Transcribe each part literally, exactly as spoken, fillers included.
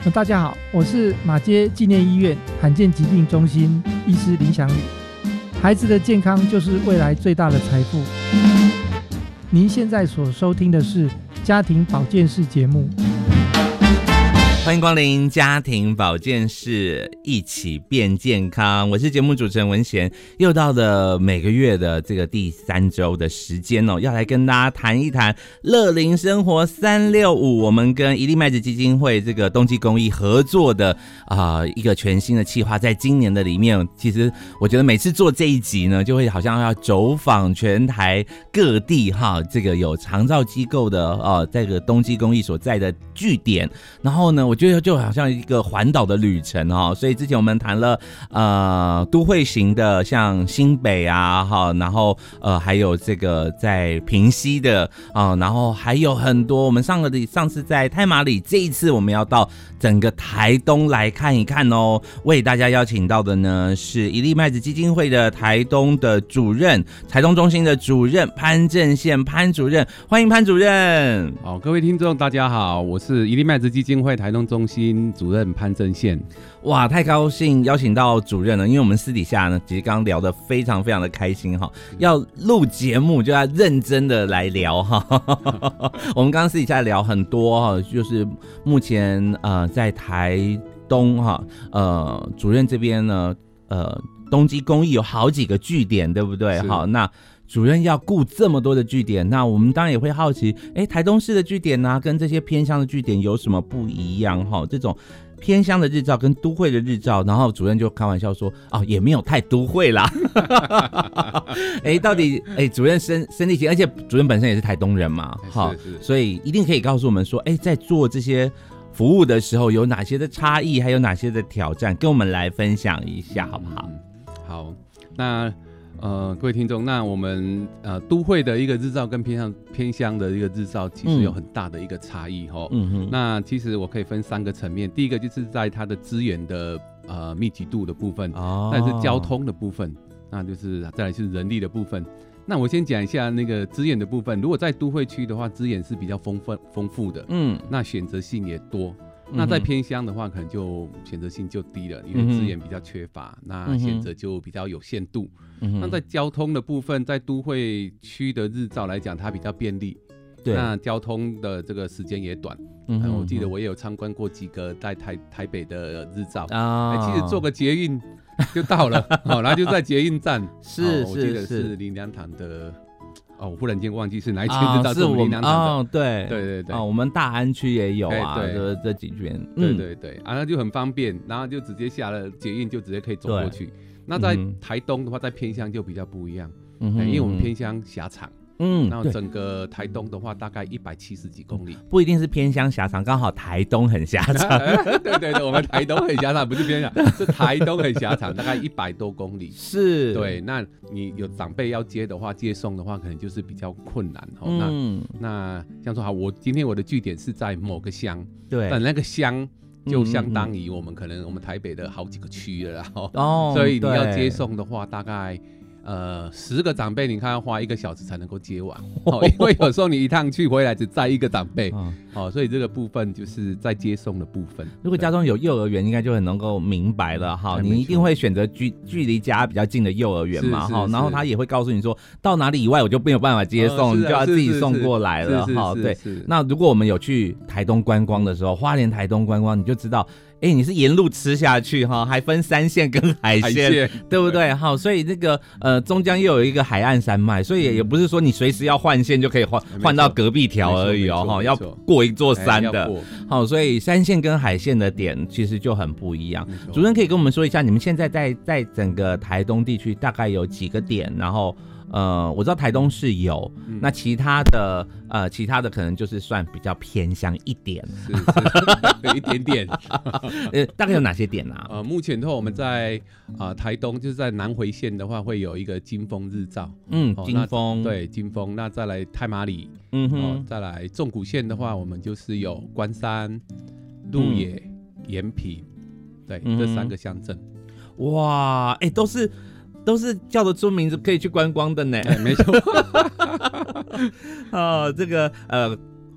大家好，我是马偕纪念医院罕见疾病中心医师林祥宇。孩子的健康就是未来最大的财富。您现在所收听的是家庭保健室节目。 欢迎光临家庭保健室，一起变健康。我是节目主持人文贤，又到了每个月的这个第三周的时间哦，要来跟大家谈一谈乐龄生活三六五，我们跟一粒麦子基金会这个冬季公益合作的啊、呃、一个全新的企划，在今年的里面，其实我觉得每次做这一集呢，就会好像要走访全台各地哈，这个有长照机构的呃这个冬季公益所在的据点，然后呢，我。我觉得就好像一个环岛的旅程哈，所以之前我们谈了呃都会型的，像新北啊哈，然后呃还有这个在平溪的啊，然后还有很多我们上个上次在太麻里，这一次我们要到整个台东来看一看哦。为大家邀请到的呢是一粒麦子基金会的台东的主任，台东中心的主任潘正宪潘主任，欢迎潘主任。 好，各位听众大家好，我是一粒麦子基金会台东中心主任潘正宪。 哇，太高兴邀请到主任了，因为我们私底下呢，其实刚刚聊得非常非常的开心哈，要录节目就要认真的来聊哈。我们刚刚私底下聊很多哈，就是目前呃在台东哈，呃主任这边呢，呃冬季公益有好几个据点，对不对？好，那。主任要顾这么多的据点，那我们当然也会好奇，哎，台东市的据点啊，跟这些偏乡的据点有什么不一样哈？这种偏乡的日照跟都会的日照，然后主任就开玩笑说，哦，也没有太都会啦。哎，到底哎，主任身身体情，而且主任本身也是台东人嘛，哈，所以一定可以告诉我们说，哎，在做这些服务的时候有哪些的差异，还有哪些的挑战，跟我们来分享一下，好不好？ 嗯、好，那。呃，各位听众，那我们呃都会的一个日照跟偏乡偏乡的一个日照，其实有很大的一个差异哈。嗯哼。那其实我可以分三个层面，第一个就是在它的资源的呃密集度的部分，哦，再是交通的部分，那就是再来是人力的部分。那我先讲一下那个资源的部分。如果在都会区的话，资源是比较丰富丰富的，嗯，那选择性也多。那在偏乡的话，可能就选择性就低了，因为资源比较缺乏，嗯、那选择就比较有限度。嗯、那在交通的部分，在都会区的日照来讲，它比较便利，对，那交通的这个时间也短。嗯、呃，我记得我也有参观过几个在台台北的日照，啊、欸，其实坐个捷运就到了，哦，然后就在捷运站，是，哦、我记得是林良堂的。哦，我忽然间忘记是哪一区日照，是我们林良堂的。哦， 对对对对， 哦，我们大安区也有啊，对这这几圈， 对对对，啊，那就很方便，然后就直接下了捷运就直接可以走过去。那在台东的话，在偏乡就比较不一样，嗯、因为我们偏乡狭长。嗯，然后整个台东的话，大概一百七十几公里， 不一定是偏乡狭长，刚好台东很狭长。 对对对，我们台东很狭长，不是偏乡，是台东很狭长，大概一百多公里。 是， 对，那你有长辈要接的话，接送的话，可能就是比较困难哦。嗯、那那像说好，我今天我的据点是在某个乡，对，但那个乡。就相当于我们可能我们台北的好几个区了，哦，所以你要接送的话，大概呃十个长辈，你看要花一个小时才能够接完，哦，因为有时候你一趟去回来只载一个长辈，哦，哦，所以这个部分就是在接送的部分。 如果家中有幼儿园，应该就很能够明白了哈，你一定会选择距距离家比较近的幼儿园嘛，哈，然后他也会告诉你说，到哪里以外我就没有办法接送，呃、你就要自己送过来了，哈，对。那如果我们有去台东观光的时候，花莲台东观光，你就知道。哎，你是沿路吃下去哈，还分山线跟海线，海线对不对？好，所以那个呃中间又有一个海岸山脉，所以也不是说你随时要换线就可以换换到隔壁条而已哦，哈，要过一座山的。好，所以山线跟海线的点其实就很不一样。主任可以跟我们说一下，你们现在在在整个台东地区大概有几个点？然后呃，我知道台东是有，嗯、那其他的呃，其他的可能就是算比较偏乡一点， 是是有一点点。 呃，大概有哪些点啊？ 呃，目前的话，我们在啊、呃、台东就是在南回线的话，会有一个金峰日照，嗯，哦、 金峰对金峰，那再来太麻里，嗯哼，哦、再来纵谷线的话，我们就是有关山、鹿野、延平，对，嗯、这三个乡镇。 哇，哎、欸，都是。都是叫得出名字可以去观光的呢， 欸、没错。 哦，这个呃，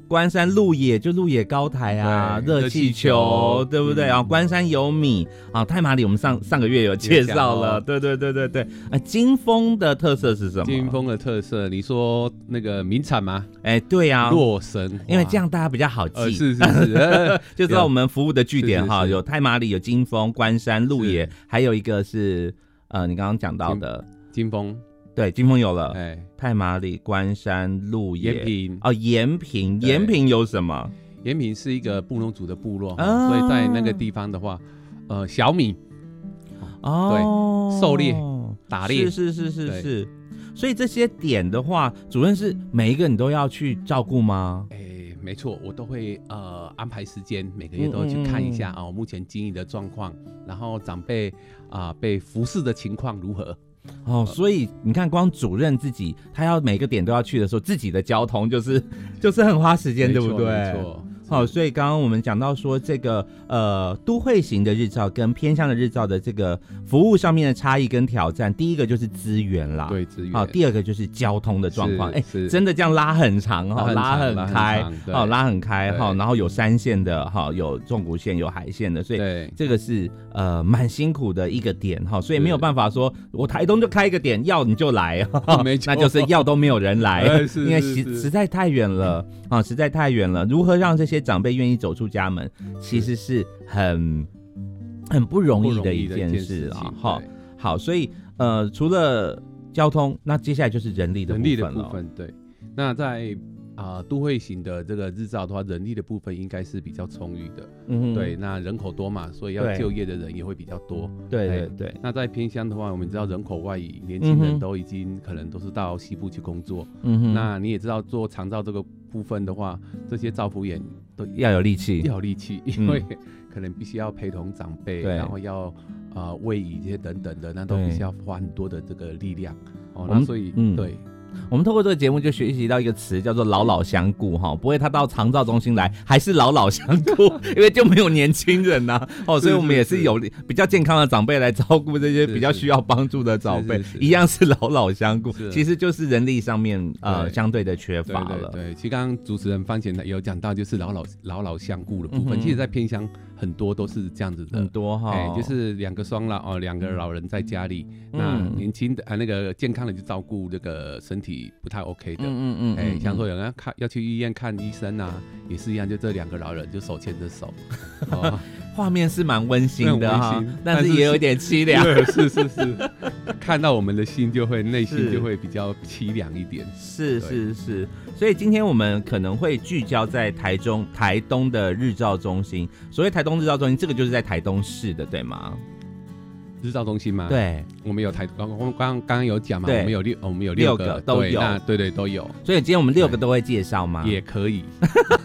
关山鹿野就鹿野高台啊，热气球，对不对啊？关山有米啊，太麻里我们上上个月有介绍了，对对对对对。啊，金峰的特色是什么？ 金峰的特色，你说那个名产吗？ 哎，对啊， 洛神花， 因为这样大家比较好记， 呃、是是是， 就知道我们服务的据点哈，有太麻里，有金峰、关山、鹿野，还有一个是呃，你刚刚讲到的金峰。 对，金峰有了， 哎， 太麻里、关山、鹿野、 延平哦，延平，延平有什么？ 延平是一个布农族的部落，啊、所以在那个地方的话，呃，小米， 哦， 对，狩猎、打猎， 是是是是是，所以这些点的话，主任是每一个你都要去照顾吗？ 哎，没错，我都会呃安排时间，每个月都会去看一下啊、嗯嗯哦，目前经营的状况，然后长辈啊、呃、被服侍的情况如何。 哦，所以你看，光主任自己他要每个点都要去的时候，自己的交通就是就是很花时间，对不对？ 没错。 好、哦，所以刚刚我们讲到说，这个呃都会型的日照跟偏乡的日照的这个服务上面的差异跟挑战，第一个就是资源啦， 对资源。 好、哦，第二个就是交通的状况，哎，真的这样拉很长哈、哦，拉很开，哦，拉很开哈、哦，然后有山线的哈、哦，有纵谷线，有海线的，所以这个是呃蛮辛苦的一个点哈、哦，所以没有办法说我台东就开一个点，要你就来，哦、那就是要都没有人来，因为实实在太远了啊、哦，实在太远了，如何让这些长辈愿意走出家门，其实是很很不容易的一件事啊。好，好，所以呃，除了交通，那接下来就是人力的部分了。 人力的部分，对。那在啊、呃、都会型的这个日照的话，人力的部分应该是比较充裕的。嗯，对。那人口多嘛，所以要就业的人也会比较多。 对对对。 那在偏乡的话，我们知道人口外移，年轻人都已经可能都是到西部去工作。嗯哼。那你也知道做长照这个部分的话，这些照服员都要有力气， 要有力气，因为可能必须要陪同长辈，然后要呃位移这些等等的，那都必须要花很多的这个力量。哦，那所以、嗯、对。 我们透过这个节目就学习到一个词，叫做老老相顾哈，不会他到长照中心来还是老老相顾，因为就没有年轻人呐、啊、哦，所以我们也是有比较健康的长辈来照顾这些比较需要帮助的长辈，一样是老老相顾，其实就是人力上面呃相对的缺乏了。 对，对对其实刚刚主持人方前也有讲到，就是老老老老相顾的部分，嗯、其实在偏乡很多都是这样子的， 很多哈、 欸，就是两个双老哦，两个老人在家里，嗯、那年轻的啊那个健康的就照顾这个身体不太 OK 的，嗯嗯嗯，哎、欸，像说有人要看要去医院看医生啊，也是一样，就这两个老人就手牵着手， 哦，画面是蛮温馨的哈，但是也有点凄凉， 是是是，看到我们的心就会内心就会比较凄凉一点， 是是是，所以今天我们可能会聚焦在台中台东的日照中心，所谓台东日照中心，这个就是在台东市的，对吗？ 日照中心吗？ 对， 我们有台刚刚刚刚有讲嘛，我们有六，我们有六个, 六个都有， 对, 对对都有。 所以今天我们六个都会介绍吗？ 也可以。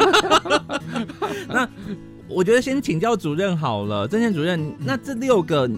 那我觉得先请教主任好了，郑宪主任，那这六个